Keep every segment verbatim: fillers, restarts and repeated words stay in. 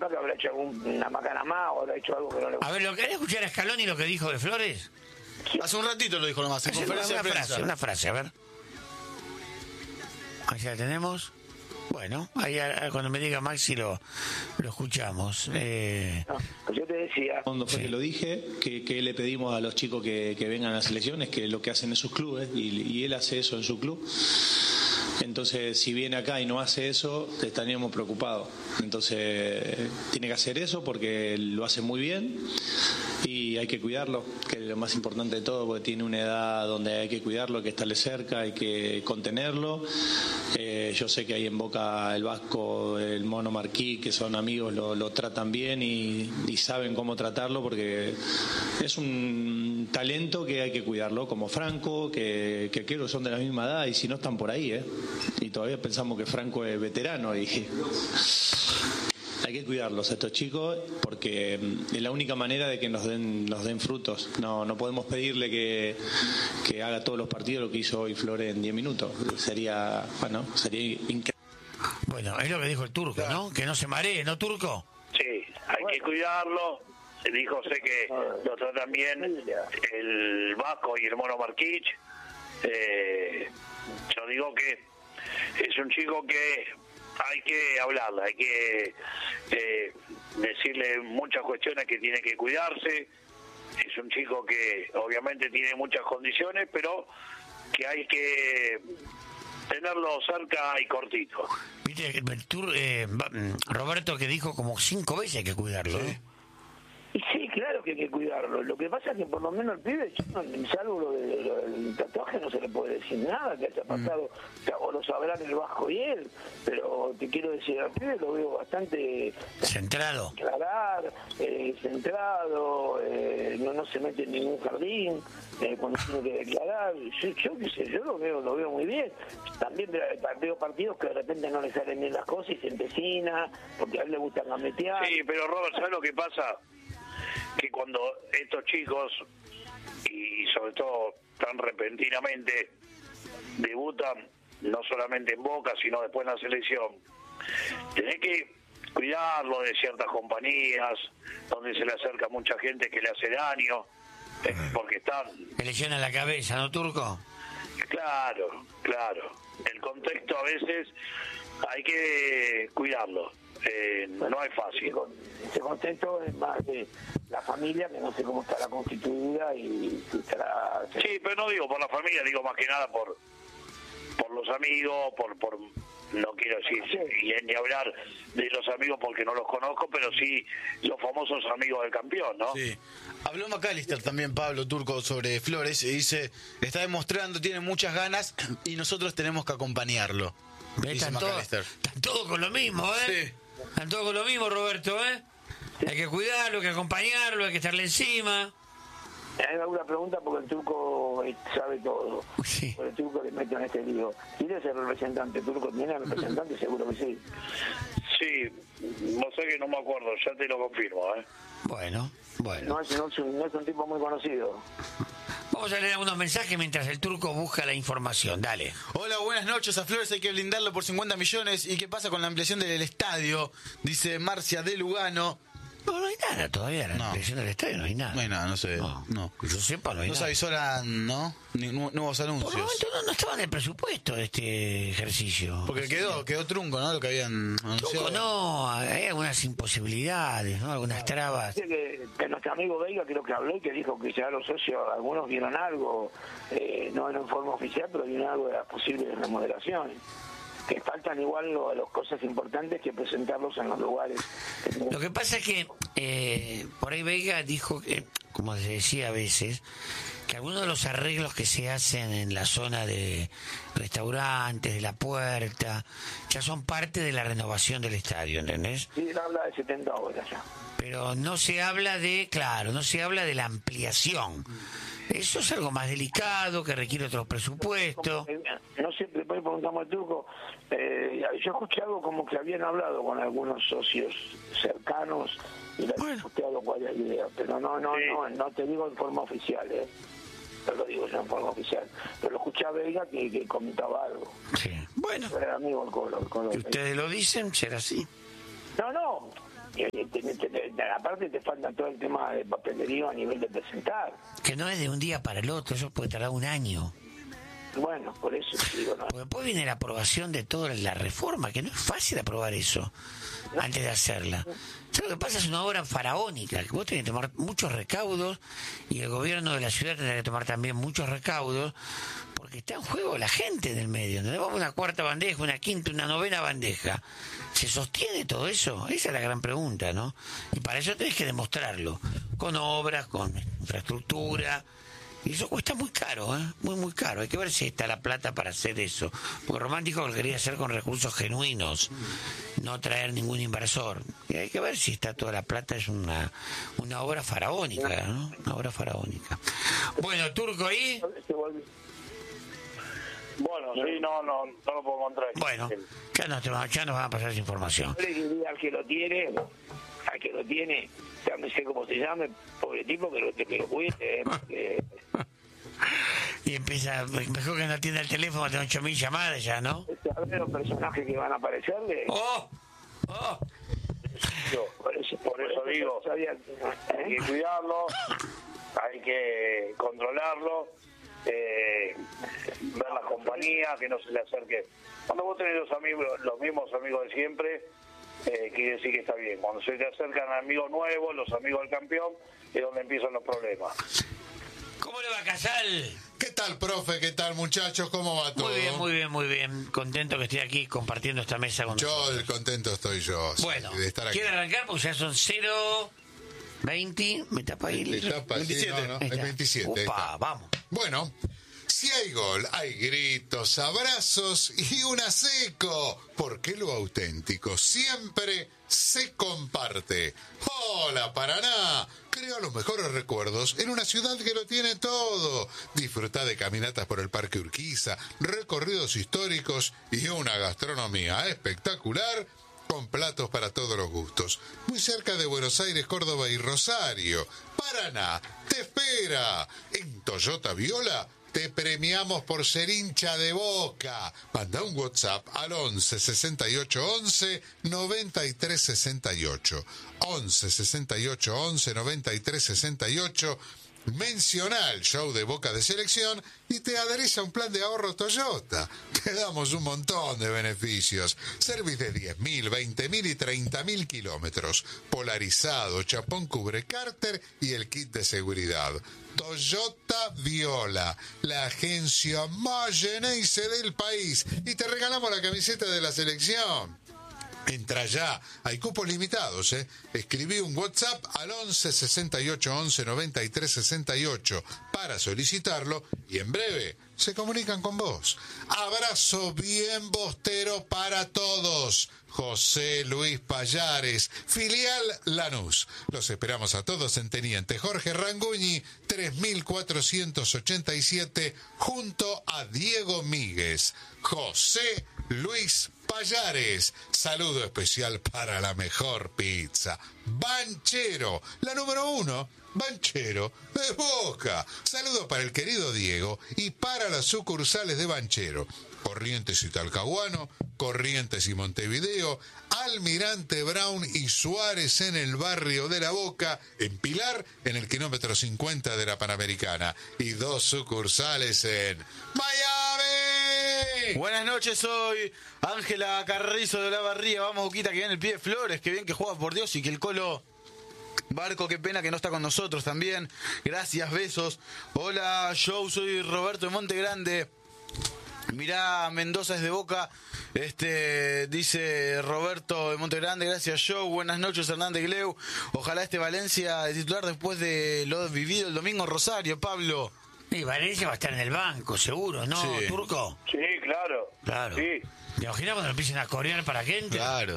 capaz que habrá hecho alguna macana más o habrá hecho algo que no le gusta. A ver, ¿lo querés escuchar a Scaloni lo que dijo de Flores? Hace un ratito lo dijo nomás, en conferencia una de prensa. frase, una frase, a ver. Ahí la tenemos. Bueno, ahí a, a, cuando me diga Maxi lo, lo escuchamos. Eh... No, pues yo te decía... Cuando fue sí. que lo dije, que, que le pedimos a los chicos que, que vengan a las selecciones, que lo que hacen en sus clubes, y, y él hace eso en su club. Entonces, si viene acá y no hace eso, estaríamos preocupados. Entonces, tiene que hacer eso porque lo hace muy bien y hay que cuidarlo, que es lo más importante de todo, porque tiene una edad donde hay que cuidarlo, hay que estarle cerca, hay que contenerlo. Eh, yo sé que ahí en Boca el Vasco, el Mono Marquí, que son amigos, lo, lo tratan bien y, y saben cómo tratarlo, porque es un talento que hay que cuidarlo, como Franco, que, que creo que son de la misma edad y si no están por ahí, ¿eh? Y todavía pensamos que Franco es veterano y hay que cuidarlos a estos chicos porque es la única manera de que nos den nos den frutos. No no podemos pedirle que, que haga todos los partidos lo que hizo hoy Flores en diez minutos. Sería, bueno, sería increíble. Bueno, es lo que dijo el Turco, ¿no? Que no se maree, ¿no, Turco? Sí, hay que cuidarlo. Dijo, sé que lo tratan bien el Vasco y el Mono Marquich. Eh, yo digo que es un chico que hay que hablarle, hay que eh, decirle muchas cuestiones que tiene que cuidarse. Es un chico que obviamente tiene muchas condiciones, pero que hay que tenerlo cerca y cortito. Viste, el Tur, eh, Roberto, que dijo como cinco veces hay que cuidarlo, ¿no? Y sí, claro que hay que cuidarlo. Lo que pasa es que por lo menos el pibe, yo no, salvo lo, de, lo del tatuaje, no se le puede decir nada que haya pasado, mm. o, sea, o lo sabrán el Vasco y él, pero te quiero decir, al pibe lo veo bastante centrado, aclarar, eh, centrado, eh, no, no se mete en ningún jardín, eh, cuando tiene que declarar. Yo, yo qué sé, yo lo veo, lo veo muy bien. También veo partidos que de repente no le salen bien las cosas y se empecina, porque a él le gusta gametear. Sí, pero Robert, ¿sabes lo que pasa? Que cuando estos chicos, y sobre todo tan repentinamente, debutan, no solamente en Boca, sino después en la selección, tenés que cuidarlo de ciertas compañías, donde se le acerca mucha gente que le hace daño, eh, porque están... Que le llena la cabeza, ¿no, Turco? Claro, claro. El contexto a veces hay que cuidarlo. Eh, no es fácil. Ese contexto es más de la familia, que no sé cómo estará constituida y si estará... Sí, pero no digo por la familia, digo más que nada por por los amigos, por por no quiero decir y ni hablar de los amigos porque no los conozco, pero sí los famosos amigos del campeón, ¿no? Sí. Habló McAllister también, Pablo Turco, sobre Flores y dice, está demostrando, tiene muchas ganas y nosotros tenemos que acompañarlo. Están todos todo con lo mismo, ¿eh? Sí. Están todos con lo mismo, Roberto, ¿eh? Hay que cuidarlo, hay que acompañarlo, hay que estarle encima. Hay alguna pregunta porque el Turco sabe todo. Sí. Porque el Turco le mete en este lío. ¿Quiere ser representante? ¿Turco tiene representante? Seguro que sí. Sí, no sé que no me acuerdo, ya te lo confirmo, ¿eh? Bueno, bueno. No es, no es, un, no es un tipo muy conocido. Vamos a leer algunos mensajes mientras el Turco busca la información. Dale. Hola, buenas noches. A Flores hay que blindarlo por cincuenta millones. ¿Y qué pasa con la ampliación del estadio? Dice Marcia de Lugano. No, no hay nada todavía. La no. ampliación del estadio no hay nada. No hay nada, no sé. No, no. que yo sepa, no hay no nada. No se avisoran, ¿no? Ni nu nuevos anuncios. Por el momento no, no estaba en el presupuesto de este ejercicio. Porque quedó quedó trunco, ¿no? Lo que habían anunciado. Trunco no, hay algunas imposibilidades, ¿no? Algunas trabas. Dice que, que nuestro amigo Veiga creo que habló y que dijo que ya los socios, algunos vieron algo, eh, no en forma oficial, pero vieron algo de las posibles remodelaciones. Que faltan igual lo, las cosas importantes que presentarlos en los lugares. Lo que pasa es que eh, por ahí Veiga dijo que, como se decía a veces, que algunos de los arreglos que se hacen en la zona de restaurantes, de la puerta, ya son parte de la renovación del estadio, ¿entendés? Sí, él habla de setenta horas ya. Pero no se habla de, claro, no se habla de la ampliación. Eso es algo más delicado, que requiere otro presupuesto. No sé, después preguntamos al Turco. Eh, yo escuché algo como que habían hablado con algunos socios cercanos y le habían posteado cuál es la idea. Pero no, no, sí. no, no te digo en forma oficial, ¿eh? Te lo digo yo en forma oficial. Pero lo escuché a Veiga que, que comentaba algo. Sí. Bueno. Era amigo el color, el color. Si ustedes lo dicen, será así. No, no. Y, y te, te, te, aparte te falta todo el tema de papelería a nivel de presentar. Que no es de un día para el otro, eso puede tardar un año. Bueno, por eso te digo, ¿no? Porque después viene la aprobación de toda la reforma, que no es fácil aprobar eso antes de hacerla. O sea, lo que pasa es una obra faraónica, que vos tenés que tomar muchos recaudos y el gobierno de la ciudad tendrá que tomar también muchos recaudos, porque está en juego la gente del medio. ¿No? Vamos a una cuarta bandeja, una quinta, una novena bandeja. ¿Se sostiene todo eso? Esa es la gran pregunta, ¿no? Y para eso tenés que demostrarlo, con obras, con infraestructura. Y eso cuesta muy caro, ¿eh? Muy, muy caro. Hay que ver si está la plata para hacer eso. Porque Román dijo que lo quería hacer con recursos genuinos, no traer ningún inversor. Y hay que ver si está toda la plata. Es una, una obra faraónica, ¿no? Una obra faraónica. Bueno, Turco, ¿ahí? Bueno, sí, no, no, no lo puedo encontrar. Bueno, ya nos, ya nos van a pasar esa información. Al que lo tiene, al que lo tiene, ya no sé cómo se llame, pobre tipo, que lo, que lo cuide. Eh, que... Y empieza, mejor que no atienda el teléfono, tiene ocho mil llamadas ya, ¿no? ¿Sabes los personajes que van a aparecerle? ¡Oh! ¡Oh! Por eso, por eso digo, hay que cuidarlo, hay que controlarlo, eh, ver la compañía, que no se le acerque. Cuando vos tenés los amigos, los mismos amigos de siempre, eh, quiere decir que está bien. Cuando se te acercan amigos nuevos, los amigos del campeón, es donde empiezan los problemas. ¿Cómo le va, Casal? ¿Qué tal, profe? ¿Qué tal, muchachos? ¿Cómo va todo? Muy bien, muy bien, muy bien. Contento que estoy aquí compartiendo esta mesa con yo, nosotros. el contento estoy yo. Bueno, de estar aquí. ¿quiere arrancar? Porque ya son cero veinte. ¿Me tapa ahí? Me tapa, veintisiete. Sí, no, no, el veintisiete. Opa, vamos. Bueno, si hay gol, hay gritos, abrazos y un aseco. Porque lo auténtico siempre se comparte. ¡Hola, Paraná! Crea los mejores recuerdos en una ciudad que lo tiene todo. Disfruta de caminatas por el Parque Urquiza, recorridos históricos y una gastronomía espectacular con platos para todos los gustos. Muy cerca de Buenos Aires, Córdoba y Rosario. Paraná te espera. En Toyota Viola te premiamos por ser hincha de Boca. Manda un WhatsApp al once sesenta y ocho once noventa y tres sesenta y ocho. once sesenta y ocho once noventa y tres sesenta y ocho. Menciona el show de Boca de Selección y te adherís a un plan de ahorro Toyota. Te damos un montón de beneficios. Service de diez mil, veinte mil y treinta mil kilómetros. Polarizado, chapón cubre cárter y el kit de seguridad. Toyota Viola, la agencia más Geneise del país. Y te regalamos la camiseta de la selección. Entra ya, hay cupos limitados, ¿eh? Escribí un WhatsApp al once sesenta y ocho once noventa y tres sesenta y ocho para solicitarlo y en breve se comunican con vos. Abrazo bien bostero para todos. José Luis Payares, filial Lanús. Los esperamos a todos en Teniente Jorge Ranguñi, tres mil cuatrocientos ochenta y siete, junto a Diego Míguez. José Luis Payares. Saludo especial para la mejor pizza. Banchero, la número uno. Banchero de Boca. Saludo para el querido Diego y para las sucursales de Banchero. Corrientes y Talcahuano, Corrientes y Montevideo, Almirante Brown y Suárez en el barrio de La Boca, en Pilar, en el kilómetro cincuenta de la Panamericana, y dos sucursales en Miami. Buenas noches, soy Ángela Carrizo de La Barría. Vamos, Boquita, que viene el pie de Flores, que bien que juega, por Dios, y que el Colo... Barco, qué pena que no está con nosotros también. Gracias, besos. Hola, Joe, soy Roberto de Monte Grande. Mirá, Mendoza es de Boca. Este dice Roberto de Monte Grande. Gracias, Joe. Buenas noches, Hernández Gleu. Ojalá este Valencia de titular después de lo vivido el domingo en Rosario, Pablo. Y Valencia va a estar en el banco, seguro, ¿no, sí. Turco? Sí, claro. Claro. Sí. ¿Te imaginas cuando empiecen a corear para que entre? Claro.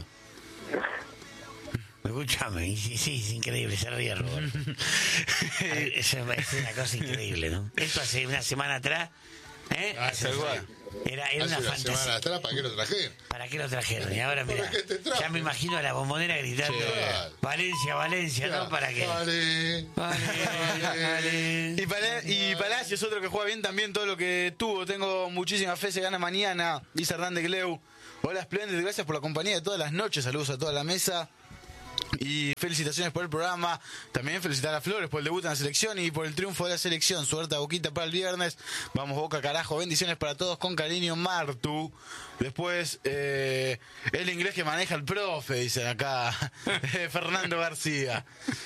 Escúchame, sí, sí, es increíble, se ríe Robert. es, es una cosa increíble, ¿no? Esto hace una semana atrás, ¿eh? Ah, hace, igual. Era, era hace una, una fantasía. semana atrás, ¿para qué lo trajeron? ¿Para qué lo trajeron? Y ahora, mira, ya me imagino a la bombonera gritando, sí. Valencia, Valencia, ¿no? ¿Para qué? Vale, vale, vale. Y, Pala- y Palacios, otro que juega bien también todo lo que tuvo. Tengo muchísima fe, se gana mañana. Dice Hernández Gleu. Hola, Splendid, gracias por la compañía de todas las noches. Saludos a toda la mesa. Y felicitaciones por el programa. También felicitar a Flores por el debut en la selección y por el triunfo de la selección. Suerte a Boquita para el viernes. Vamos Boca, carajo. Bendiciones para todos. Con cariño, Martu. Después, eh, el inglés que maneja el profe, dice acá Fernando García.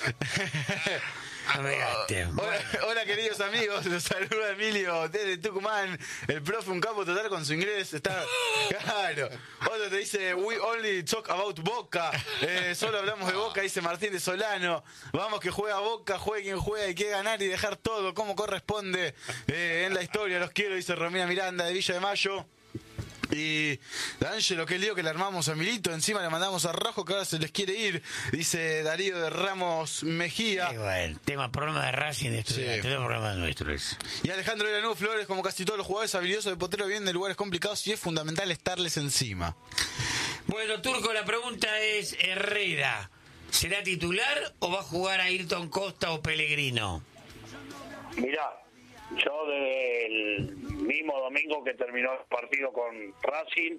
Hola, hola queridos amigos, los saluda Emilio desde Tucumán. El profe un capo total con su inglés. Está claro. Otro te dice we only talk about Boca. Eh, solo hablamos de Boca, dice Martín de Solano. Vamos que juega Boca, juegue quien juega, hay que ganar y dejar todo como corresponde eh, en la historia. Los quiero, dice Romina Miranda de Villa de Mayo. Y D'Angelo, qué lío que le armamos a Milito. Encima le mandamos a Rojo que ahora se les quiere ir. Dice Darío de Ramos Mejía. Sí, bueno, tema problema de Racing, de sí. Tema problema nuestros. Y Alejandro de Lanús Flores, como casi todos los jugadores habilidosos de Potero, vienen de lugares complicados y es fundamental estarles encima. Bueno, Turco, la pregunta es: Herrera, ¿será titular o va a jugar a Ayrton Costa o Pellegrino? Mirá, yo desde el mismo domingo que terminó el partido con Racing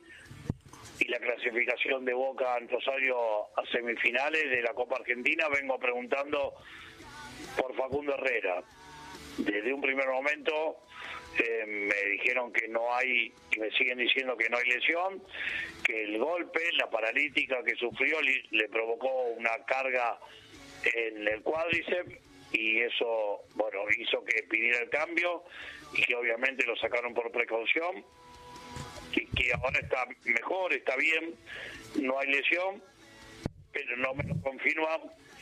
y la clasificación de Boca en Rosario a semifinales de la Copa Argentina, vengo preguntando por Facundo Herrera. Desde un primer momento eh, me dijeron que no hay, y me siguen diciendo que no hay lesión, que el golpe, la paralítica que sufrió le, le provocó una carga en el cuádriceps, y eso, bueno, hizo que pidiera el cambio y que obviamente lo sacaron por precaución, que, que ahora está mejor, está bien, no hay lesión, pero no me lo confirman.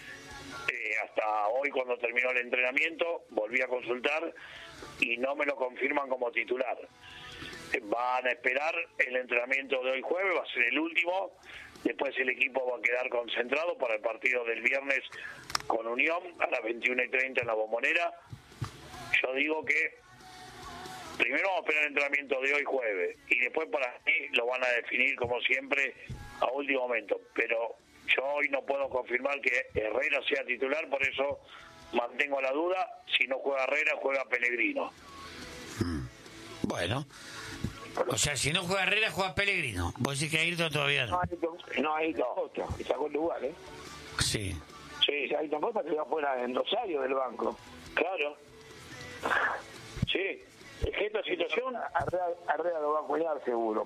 Eh, hasta hoy, cuando terminó el entrenamiento, volví a consultar y no me lo confirman como titular. Eh, van a esperar el entrenamiento de hoy jueves, va a ser el último. Después el equipo va a quedar concentrado para el partido del viernes con Unión a las veintiuna y treinta en la Bombonera. Yo digo que primero vamos a esperar el entrenamiento de hoy jueves y después para mí lo van a definir como siempre a último momento. Pero yo hoy no puedo confirmar que Herrera sea titular, por eso mantengo la duda. Si no juega Herrera, juega Pellegrino. Bueno. O sea, si no juega Herrera, juega Pellegrino. Vos decís que Ayrton todavía no. No, Ayrton Costa, y sacó el lugar, ¿eh? Sí. Sí, Ayrton Costa quedó fuera en Rosario del banco. Claro. Sí. Es que esta situación... Herrera, Herrera lo va a cuidar seguro.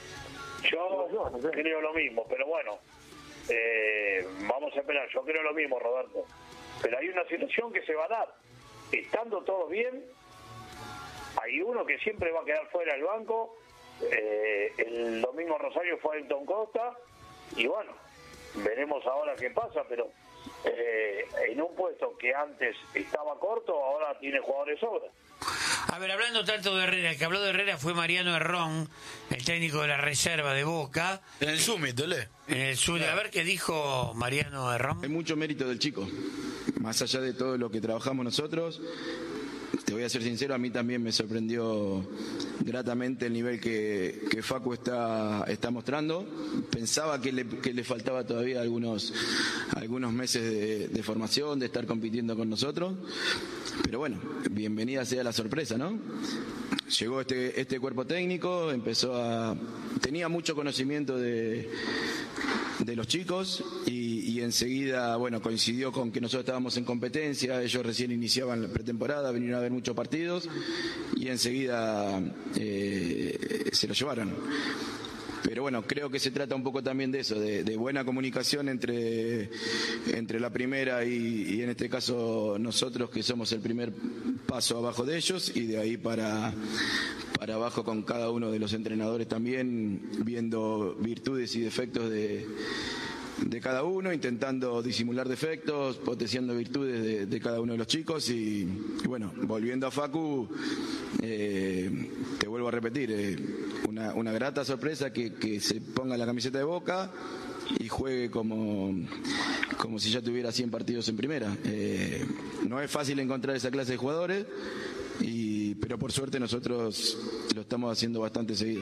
Yo no, no sé. Creo lo mismo, pero bueno. Eh, vamos a esperar. Yo creo lo mismo, Roberto. Pero hay una situación que se va a dar. Estando todos bien, hay uno que siempre va a quedar fuera del banco. Eh, el domingo Rosario fue Ayrton Costa y bueno, veremos ahora qué pasa, pero eh, en un puesto que antes estaba corto, ahora tiene jugadores sobra. A ver, hablando tanto de Herrera, el que habló de Herrera fue Mariano Herrón, el técnico de la reserva de Boca. En el Summit, ¿le? En el Summit. A ver qué dijo Mariano Herrón. Hay mucho mérito del chico, más allá de todo lo que trabajamos nosotros. Te voy a ser sincero, a mí también me sorprendió gratamente el nivel que, que Facu está, está mostrando. Pensaba que le, que le faltaba todavía algunos, algunos meses de, de formación, de estar compitiendo con nosotros. Pero bueno, bienvenida sea la sorpresa, ¿no? Llegó este, este cuerpo técnico, empezó a... tenía mucho conocimiento de, de los chicos y, y enseguida, bueno, coincidió con que nosotros estábamos en competencia, ellos recién iniciaban la pretemporada, vinieron a ver muchos partidos y enseguida eh, se lo llevaron. Pero bueno, creo que se trata un poco también de eso, de, de buena comunicación entre, entre la primera y, y en este caso nosotros, que somos el primer paso abajo de ellos, y de ahí para, para abajo con cada uno de los entrenadores también, viendo virtudes y defectos de, de cada uno, intentando disimular defectos, potenciando virtudes de, de cada uno de los chicos y, y bueno, volviendo a Facu, eh, te vuelvo a repetir, eh, una, una grata sorpresa que, que se ponga la camiseta de Boca y juegue como, como si ya tuviera cien partidos en primera. Eh, no es fácil encontrar esa clase de jugadores, y, pero por suerte nosotros lo estamos haciendo bastante seguido.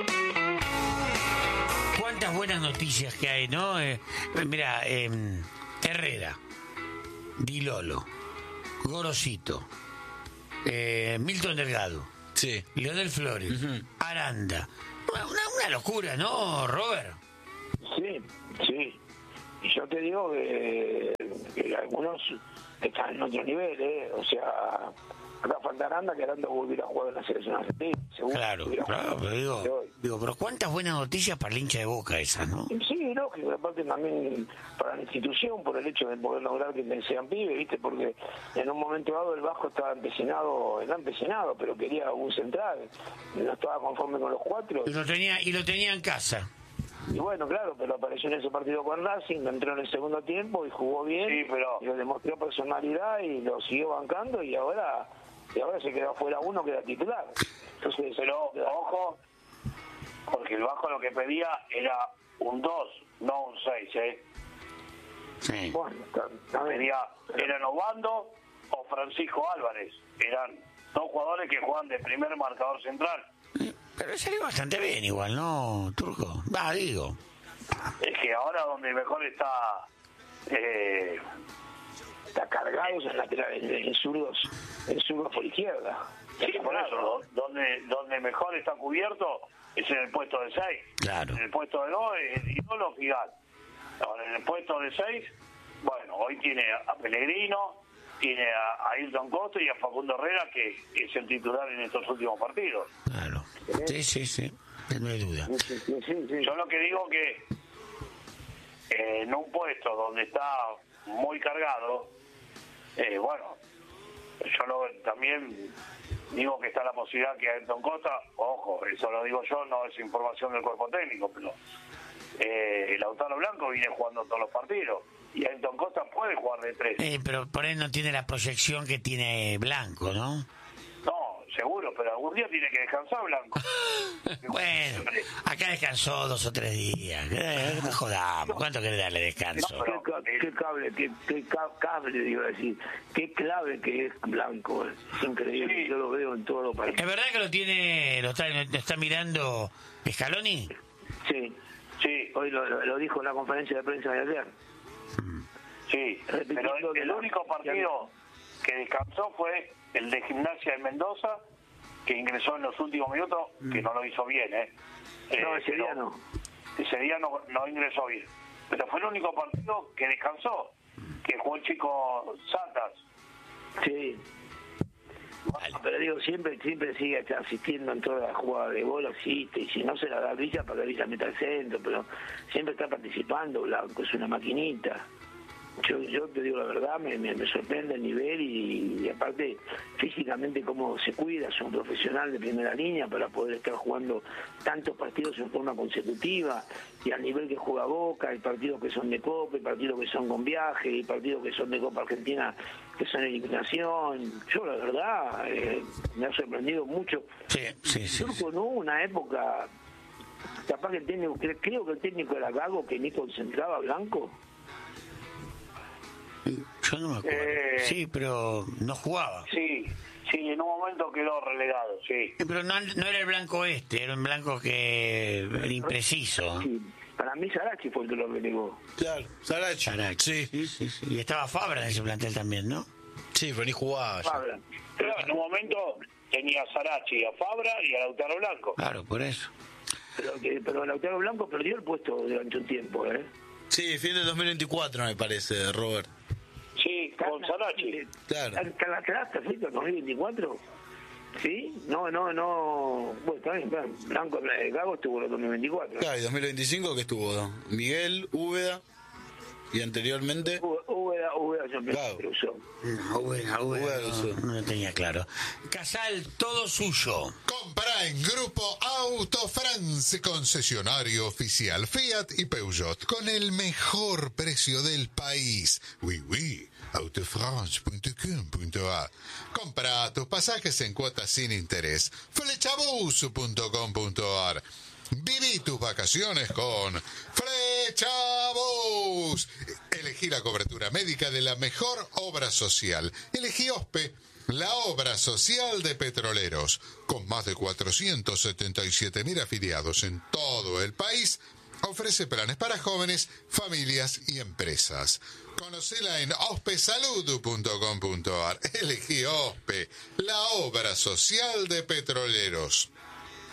Cuántas buenas noticias que hay, ¿no? Eh, mira, eh, Herrera, Di Lolo, Gorosito, eh, Milton Delgado, sí, Leonel Flores, uh-huh. Aranda. Una, una locura, ¿no, Robert? Sí, sí. y yo te digo que, que algunos están en otro nivel, ¿eh? O sea, acá falta Aranda, que Aranda volviera a jugar en la selección argentina. Claro, claro, pero digo, digo, pero cuántas buenas noticias para el hincha de Boca esas, ¿no? Sí, lógico, aparte también para la institución, por el hecho de poder lograr que sean pibes, ¿viste? Porque en un momento dado el Vasco estaba empecinado, no empecinado, pero quería un central, no estaba conforme con los cuatro. Y lo tenía, y lo tenía en casa. Y bueno, claro, pero apareció en ese partido con Racing, entró en el segundo tiempo y jugó bien, sí, pero... y le demostró personalidad y lo siguió bancando y ahora y ahora se quedó fuera uno que era titular. Entonces, pero ojo, porque el Vasco lo que pedía era un dos, no un seis, ¿eh? Sí. Bueno, también. Pedía, eran Obando o Francisco Álvarez, eran dos jugadores que juegan de primer marcador central. Pero salió bastante bien igual, ¿no, Turco? Va, digo. Es que ahora donde mejor está... Eh, está cargados en lateral, en, en zurdos, en zurdos por izquierda. Sí, por eso, donde donde mejor está cubierto es en el puesto de seis. Claro. En el puesto de dos es Idolo Figal. Ahora, en el puesto de seis, bueno, hoy tiene a Pellegrino, tiene a, a Ailton Costa y a Facundo Herrera, que es el titular en estos últimos partidos. Claro. Sí, sí, sí, no hay duda. Sí, sí, sí, sí. Yo lo que digo que eh, en un puesto donde está muy cargado, eh, bueno, yo lo, también digo que está la posibilidad que Ailton Costa, ojo, eso lo digo yo, no es información del cuerpo técnico, pero eh, Lautaro Blanco viene jugando todos los partidos y Ailton Costa puede jugar de tres. Eh, pero por él no tiene la proyección que tiene Blanco, ¿no? No, seguro, pero algún día tiene que descansar Blanco. Bueno, acá descansó dos o tres días. Eh, no jodamos. ¿Cuánto querés darle descanso? No, pero- Qué, qué cable, qué, qué ca- cable, digo decir, qué clave que es Blanco, es increíble, Sí. yo lo veo en todos los ¿Es países. verdad que lo tiene, lo está, lo está mirando Scaloni? Sí, Sí, hoy lo, lo dijo en la conferencia de prensa de ayer. sí, Repitiendo pero de el la- único partido que descansó fue el de Gimnasia de Mendoza, que ingresó en los últimos minutos, que no lo hizo bien, ¿eh? No, Eh, ese pero día no. Ese día no, no ingresó bien. Pero fue el único partido que descansó, que jugó el chico Santas. Sí. Pero digo, siempre siempre sigue asistiendo en todas las jugadas de gol, asiste, y si no se la da a Villa, para que Villa meta el centro, pero siempre está participando, Blanco, es una maquinita. Yo, yo te digo la verdad, me, me, me sorprende el nivel y, y aparte físicamente cómo se cuida, es un profesional de primera línea para poder estar jugando tantos partidos en forma consecutiva y al nivel que juega Boca, hay partidos que son de Copa, hay partidos que son con viaje, hay partidos que son de Copa Argentina que son eliminación. Yo la verdad eh, me ha sorprendido mucho. Sí, sí, sí. Turco, no hubo una época, capaz que el técnico, creo que el técnico era Gago que ni concentraba a Blanco. Yo no me acuerdo. Eh, Sí, pero no jugaba. Sí, sí, en un momento quedó relegado, sí. Sí, pero no, no era el blanco este, era un blanco que era impreciso. Sí, para mí Sarachi fue el que lo relegó. Claro, Sarachi. Sarachi. Sí, Sí, sí, sí. Y estaba Fabra en ese plantel también, ¿no? sí, pero ni jugaba ya. Fabra. Pero en un momento tenía a Sarachi, a Fabra y a Lautaro Blanco. Claro, por eso. Pero, que, pero Lautaro Blanco perdió el puesto durante un tiempo, ¿eh? Sí, fin del dos mil veinticuatro me parece, Robert. Sí, con Sarachi. Claro. ¿Está atrás, perfecto, dos mil veinticuatro? ¿Sí? No, no, no. Bueno, está bien, claro. Blanco, eh, Gago estuvo en el dos mil veinticuatro. Claro, y dos mil veinticinco que estuvo Miguel, Úbeda y anteriormente Úbeda, Úbeda, yo pensé Gago. que lo usó. No, bueno, bueno, Bueno, sí. no, no lo tenía claro. Casal, todo suyo. Compra en Grupo Auto France, concesionario oficial Fiat y Peugeot, con el mejor precio del país. Oui, oui, autofrance punto com punto a. Compra tus pasajes en cuotas sin interés. Flechabus punto com punto a r. Viví tus vacaciones con Flechabus. Elegí la cobertura médica de la mejor obra social. Elegí OSPE, la obra social de petroleros. Con más de cuatrocientos setenta y siete mil afiliados en todo el país, ofrece planes para jóvenes, familias y empresas. Conocela en ospesalud punto com punto a r. Elegí OSPE, la obra social de petroleros.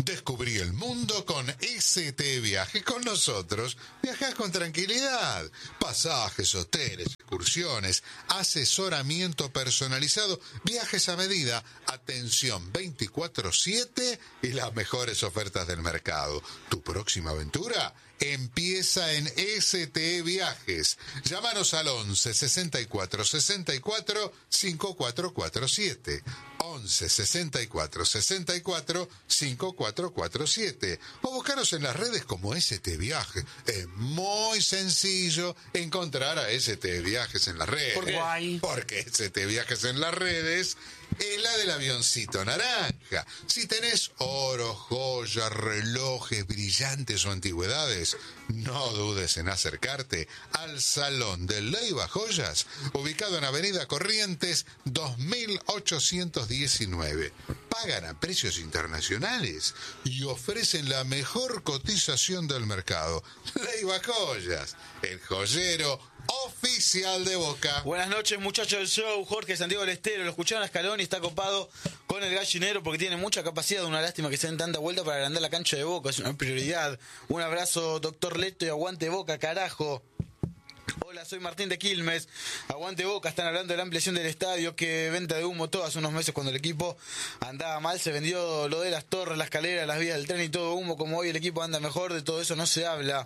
Descubrí el mundo con S T Viajes. Con nosotros viajás con tranquilidad. Pasajes, hoteles, excursiones, asesoramiento personalizado, viajes a medida, atención veinticuatro siete y las mejores ofertas del mercado. ¿Tu próxima aventura? Empieza en S T Viajes. Llámanos al once sesenta y cuatro sesenta y cuatro cincuenta y cuatro cuarenta y siete. once sesenta y cuatro sesenta y cuatro cincuenta y cuatro cuarenta y siete. O buscaros en las redes como S T Viajes. Es muy sencillo encontrar a S T Viajes en las redes. ¿Por qué? Porque S T Viajes en las redes es la del avioncito naranja. Si tenés oro, joyas, relojes, brillantes o antigüedades, no dudes en acercarte al Salón de Leiva Joyas, ubicado en Avenida Corrientes dos mil ochocientos diecinueve. Pagan a precios internacionales y ofrecen la mejor cotización del mercado. Leiva Joyas, el joyero oficial de Boca. Buenas noches, muchachos del show. Jorge Santiago del Estero. Lo escucharon a Scaloni y está copado con el gallinero porque tiene mucha capacidad. Una lástima que se den tanta vuelta para agrandar la cancha de Boca. Es una prioridad. Un abrazo, doctor Leto, y aguante Boca, carajo. Hola, soy Martín de Quilmes. Aguante Boca. Están hablando de la ampliación del estadio. Que venta de humo todo. Hace unos meses, cuando el equipo andaba mal, se vendió lo de las torres, la escalera, las vías del tren y todo humo. Como hoy el equipo anda mejor, de todo eso no se habla.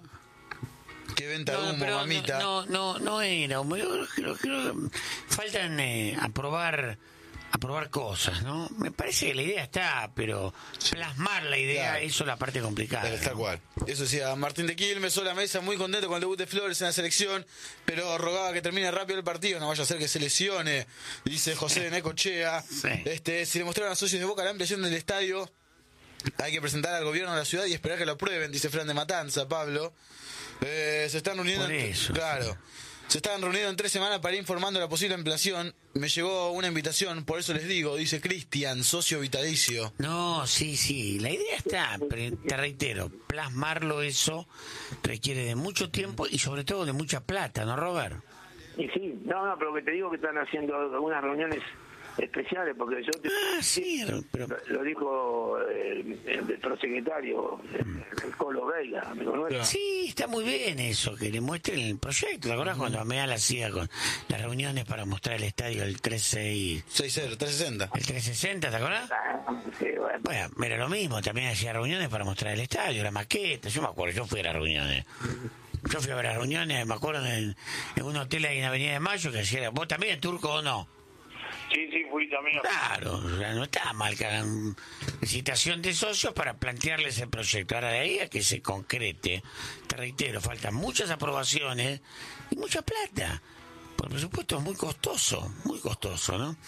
Que venta no, de humo, pero mamita. No, no, no era humo. Yo creo, creo que faltan eh, aprobar, aprobar cosas, ¿no? Me parece que la idea está, pero plasmar la idea, claro, eso es la parte complicada. Tal ¿no? cual. Eso decía Martín de Quilmes, la mesa, muy contento con el debut de Flores en la selección, pero rogaba que termine rápido el partido, no vaya a ser que se lesione, dice José de Necochea. Sí. Este, si le mostraron a socios de Boca la ampliación del estadio, hay que presentar al gobierno de la ciudad y esperar que lo aprueben, dice Fran de Matanza, Pablo. Eh, se están reuniendo, eso, claro, sí. Se estaban reuniendo en tres semanas para ir informando de la posible ampliación. Me llegó una invitación, por eso les digo, dice Cristian, socio vitalicio. No, sí, sí, la idea está, pero te reitero, plasmarlo eso requiere de mucho tiempo y sobre todo de mucha plata, ¿no, Robert? Y sí, no, no, pero que te digo que están haciendo algunas reuniones especiales, porque yo te, ah, sí, pero... lo, lo dijo el, el, el prosecretario, el, el Colo Veiga, amigo nuestro. Sí, está muy bien eso, que le muestren el proyecto. ¿Te acordás uh-huh. cuando Ameal hacía con las reuniones para mostrar el estadio el trece y... seis cero, trescientos sesenta. El trescientos sesenta, ¿te acordás? Ah, sí, bueno. Bueno, era lo mismo, también hacía reuniones para mostrar el estadio, la maqueta. Yo me acuerdo, yo fui a las reuniones. Yo fui a ver las reuniones, me acuerdo, en, en un hotel ahí en Avenida de Mayo, que hacía... ¿Vos también, Turco, o no? Sí, sí, fui también. Claro, no está mal que hagan licitación de socios para plantearles el proyecto. Ahora de ahí a que se concrete, te reitero, faltan muchas aprobaciones y mucha plata. Por presupuesto es muy costoso, muy costoso, ¿no?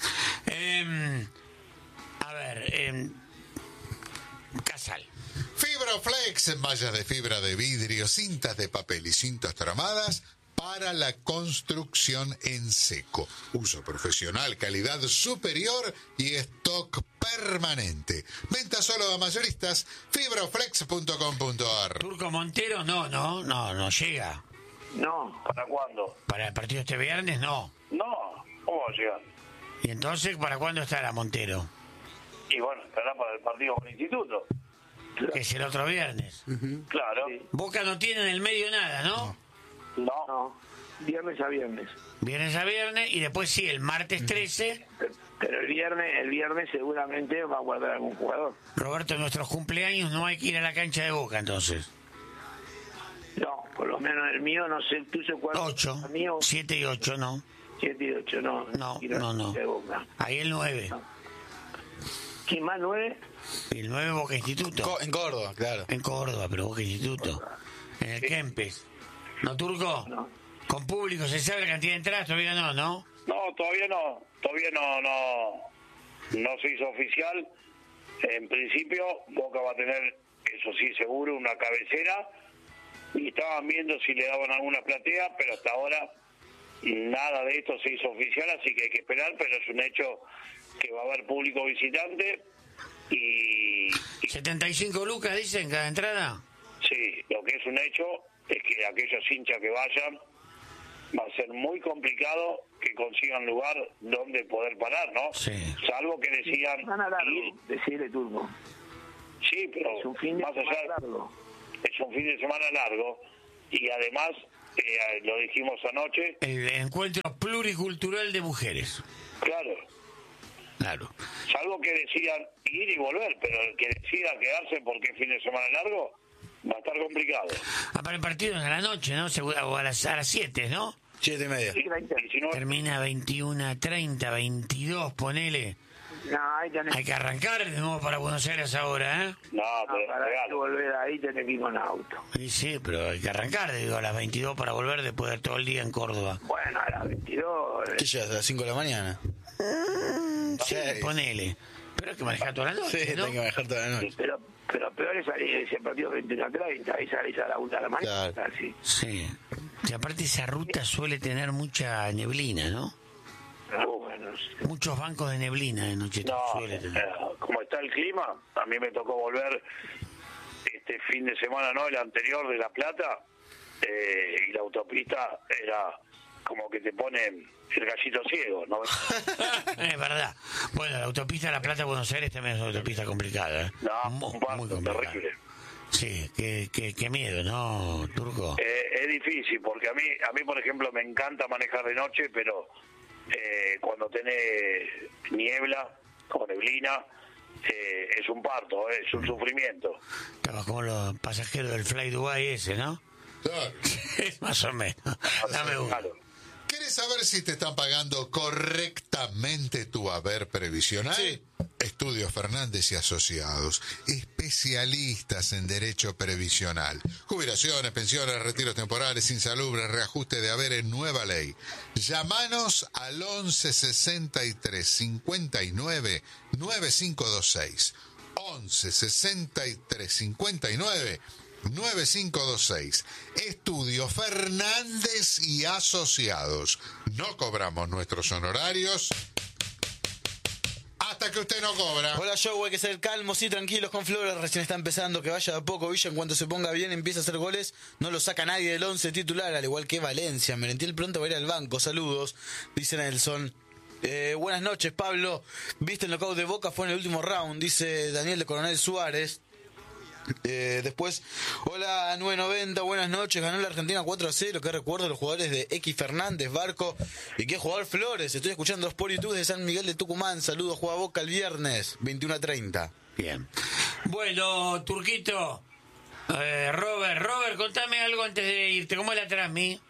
Eh, a ver, eh, Casal. Fibroflex, mallas de fibra de vidrio, cintas de papel y cintas tramadas para la construcción en seco. Uso profesional, calidad superior y stock permanente. Venta solo a mayoristas, fibroflex punto com punto a r. Turco Montero, no, no, no, no llega. No. ¿Para cuándo? ¿Para el partido este viernes? No. No, ¿cómo va a llegar? ¿Y entonces para cuándo estará Montero? Y bueno, estará para el partido con el instituto. Que es el otro viernes. Uh-huh. Claro. Sí. Boca no tiene en el medio nada, ¿no? No. No. no. Viernes a viernes. Viernes a viernes y después sí, el martes trece. Pero el viernes, el viernes seguramente va a guardar algún jugador. Roberto, en nuestros cumpleaños no hay que ir a la cancha de Boca, entonces. No, por lo menos el mío, no sé, el tuyo cuánto. Ocho. El mío, siete y ocho, no. Siete y ocho, no. No, no, no. Ahí el nueve. No. ¿Quién más, nueve? El nueve Boca Instituto. Co- en Córdoba, claro. En Córdoba, pero Boca Instituto. En el Kempes. ¿No, Turco? No. ¿Con público se sabe la cantidad de entradas? Todavía no, ¿no? No, todavía no. Todavía no, no, no se hizo oficial. En principio, Boca va a tener, eso sí, seguro, una cabecera. Y estaban viendo si le daban alguna platea, pero hasta ahora nada de esto se hizo oficial, así que hay que esperar, pero es un hecho que va a haber público visitante. Y, y setenta y cinco lucas, dicen, cada entrada. Sí, lo que es un hecho es que aquellos hinchas que vayan va a ser muy complicado que consigan lugar donde poder parar, ¿no? Sí. Salvo que decidan Van a dar, ir. decirle Turco. Sí, pero es un fin de más semana allá, largo. es un fin de semana largo y además, eh, lo dijimos anoche, El encuentro pluricultural de mujeres. claro, Claro. salvo que decidan ir y volver, pero el que decida quedarse porque es fin de semana largo, va a estar complicado. Ah, para el partido es a la noche, ¿no? Segura- O a las, a las siete, ¿no? Siete y media. Sí, diecinueve, Termina veintiuno treinta, veintidós, ponele. No, ahí tenés Hay que arrancar de nuevo para Buenos Aires ahora, ¿eh? no, no, pero para regalo. volver ahí tenés que ir con auto. Sí, sí, pero hay que arrancar, digo, a las veintidós para volver después de todo el día en Córdoba. Bueno, a las veintidós. ¿Qué llegas? ¿A las cinco de la mañana? Sí, ponele. Pero hay que manejar toda la Sí, noche, ¿no? tengo que manejar toda la noche. Pero, pero peor es salir ese partido veintiuno treinta, ahí salís a la una de la mañana. Claro. Así. Sí. Y aparte esa ruta suele tener mucha neblina, ¿no? No, bueno, Muchos bancos de neblina de noche No, suele tener. eh, como está el clima, a mí me tocó volver este fin de semana, no el anterior, de La Plata, eh, y la autopista era como que te ponen el gallito ciego, ¿no? Es verdad. Bueno, la autopista La Plata Buenos Aires también es una autopista complicada, ¿eh? No, Mu- un paso terrible. Sí, qué, qué, qué miedo, ¿no, Turco? Eh, es difícil, porque a mí, a mí, por ejemplo, me encanta manejar de noche, pero eh, cuando tenés niebla o neblina, eh, es un parto, eh, es un sufrimiento. Estaba como los pasajeros del Fly Dubai ese, ¿no? Claro. Es más o menos. Dame uno. Claro. ¿Querés saber si te están pagando correctamente tu haber previsional? Sí. Estudios Fernández y Asociados, especialistas en derecho previsional, jubilaciones, pensiones, retiros temporales, insalubres, reajuste de haberes, nueva ley. Llámanos al once sesenta y tres cincuenta y nueve noventa y cinco veintiséis. once sesenta y tres cincuenta y nueve noventa y cinco veintiséis. Estudio Fernández y Asociados. No cobramos nuestros honorarios hasta que usted no cobra. Hola, Joe, hay que ser calmos y tranquilos con Flores. Recién está empezando, que vaya de a poco. Villa, en cuanto se ponga bien, empieza a hacer goles. No lo saca nadie del once titular, al igual que Valencia. Merentiel pronto va a ir al banco. Saludos, dice Nelson. Eh, buenas noches, Pablo. ¿Viste el knockout de Boca? Fue en el último round, dice Daniel de Coronel Suárez. Eh, después, hola nueve noventa, buenas noches, ganó la Argentina cuatro a cero, que recuerdo los jugadores de X Fernández, Barco y qué jugador Flores. Estoy escuchando los por YouTube de San Miguel de Tucumán. Saludos, juega Boca el viernes veintiuno a treinta. Bien. Bueno, Turquito, eh, Robert, Robert, contame algo antes de irte. ¿Cómo es la transmi?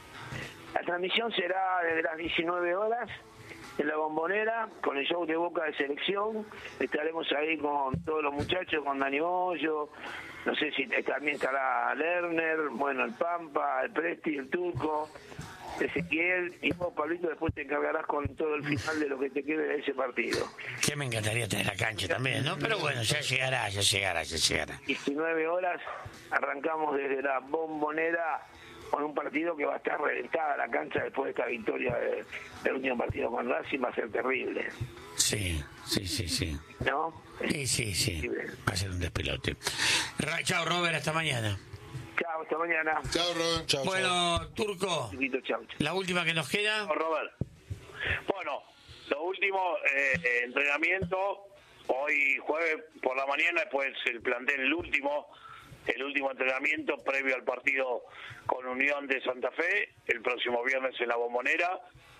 La transmisión será desde las diecinueve horas en la Bombonera, con el show de Boca de Selección. Estaremos ahí con todos los muchachos, con Dani Bollo, no sé si también estará Lerner, bueno, el Pampa, el Presti, el Turco, Ezequiel, y vos, Pablito, después te encargarás con todo el final de lo que te quede de ese partido. Que me encantaría tener la cancha también, ¿no? Pero bueno, ya llegará, ya llegará, ya llegará. diecinueve horas, arrancamos desde la Bombonera con un partido que va a estar reventada la cancha después de esta victoria de, del último partido con Racing. Va a ser terrible, Sí, sí, sí, sí. ¿no? Sí, sí, sí. Va a ser un despelote. Ra- Chao, Robert, hasta mañana. Chao, hasta mañana. Chao, Robert. Chao, Bueno, Turco, Chiquito, chao, chao. la última que nos queda. Robert. Bueno, lo último, eh, eh, entrenamiento, hoy jueves por la mañana, después el plantel, el último, el último entrenamiento previo al partido con Unión de Santa Fe, el próximo viernes en la Bombonera.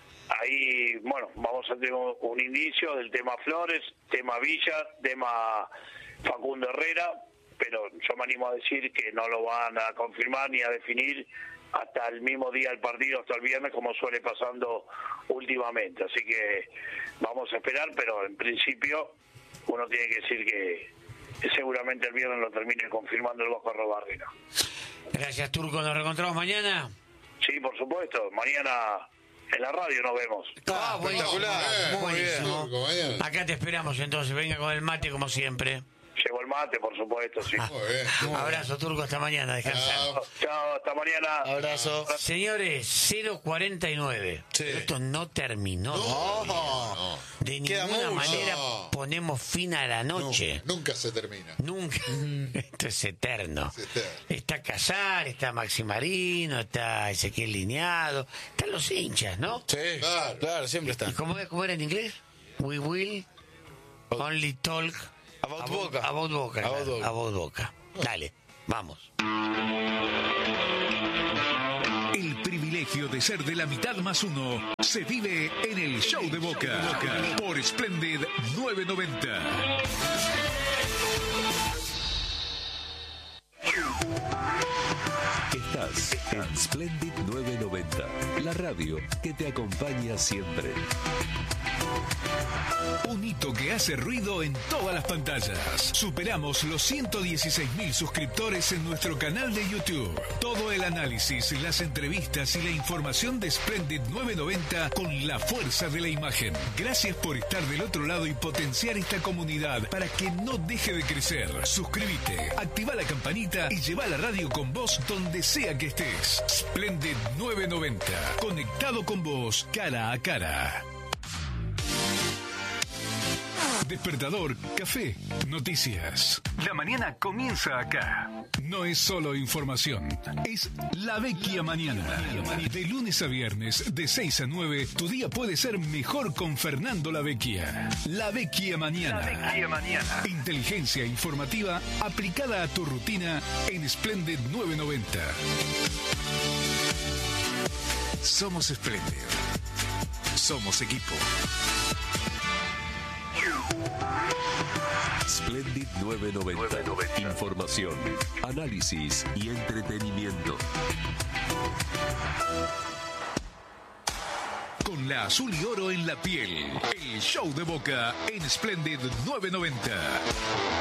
Ahí, bueno, vamos a tener un, un indicio del tema Flores, tema Villa, tema Facundo Herrera, pero yo me animo a decir que no lo van a confirmar ni a definir hasta el mismo día del partido, hasta el viernes, como suele pasando últimamente. Así que vamos a esperar, pero en principio uno tiene que decir que seguramente el viernes lo termine confirmando el Vasco Arrobarrena. Gracias, Turco. Nos reencontramos mañana. Sí, por supuesto. Mañana en la radio nos vemos. Ah, espectacular. Muy bien, buenísimo. Turco, mañana. Acá te esperamos entonces. Venga con el mate como siempre. Llevo el mate, por supuesto, sí. Muy bien. Muy Abrazo, Turco. Hasta mañana. Descansar. Chao. Chao, hasta mañana. Abrazo. Señores, cero cuarenta y nueve. Sí. Pero esto no terminó. No, no, De Queda ninguna mucho. manera ponemos fin a la no. noche. Nunca se termina. Nunca. Esto es eterno. Es eterno. Está Casar, está Maxi Marino, está Ezequiel Lineado, están los hinchas, ¿no? Sí, Claro. claro, siempre ¿Y está. cómo, cómo era en inglés? We will only talk About Boca. About Boca, About claro, Boca. About Boca. Dale, vamos. El privilegio de ser de la mitad más uno se vive en el Show de Boca por Splendid nueve noventa. Estás en Splendid nueve noventa, la radio que te acompaña siempre. Un hito que hace ruido en todas las pantallas. Superamos los ciento dieciséis mil suscriptores en nuestro canal de YouTube. Todo el análisis, las entrevistas y la información de Splendid nueve noventa con la fuerza de la imagen. Gracias por estar del otro lado y potenciar esta comunidad para que no deje de crecer. Suscríbete, activa la campanita y lleva la radio con vos donde sea que estés. Splendid nueve noventa, conectado con vos cara a cara. Despertador, café, noticias. La mañana comienza acá. No es solo información, es La Vecchia Mañana. De lunes a viernes, de seis a nueve, tu día puede ser mejor con Fernando La Vecchia. La Vecchia Mañana. La Vecchia Mañana. Inteligencia informativa aplicada a tu rutina en Splendid nueve noventa. Somos Splendid. Somos equipo. Splendid nueve noventa. Información, análisis y entretenimiento. Con la azul y oro en la piel, el Show de Boca en Splendid nueve noventa.